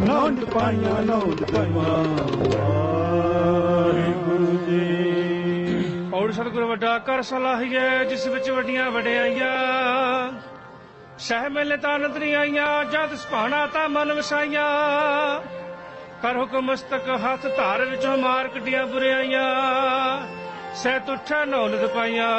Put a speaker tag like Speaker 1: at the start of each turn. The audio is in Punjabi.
Speaker 1: ਨੌਂਦ ਪਾਈਆਂ ਨੌਂਦ ਪਾਈਆਂ। ਵਾਹਿਗੁਰੂ ਜੀ।
Speaker 2: ਔਰ ਸਤਿਗੁਰ ਵੱਡਾ ਕਰ ਸਲਾਹੀਏ ਜਿਸ ਵਿੱਚ ਵੱਡੀਆਂ ਵਡਿਆਈਆਂ। ਸਹਿ ਮੇਲੇ ਤਾਂ ਨਦਰੀ ਆਈਆਂ ਜਦ ਸੁਭਾਣਾ ਤਾਂ ਮਨ ਵਸਾਈਆਂ। ਕਰ ਹੁਕਮ ਮਸਤਕ ਹੱਥ ਧਾਰ ਵਿੱਚੋਂ ਮਾਰ ਕੱਢੀਆਂ ਬੁਰਿਆਈਆਂ। ਸਹਿ ਤੁਠੈ ਨੌ ਨਿਧ ਪਾਈਆਂ।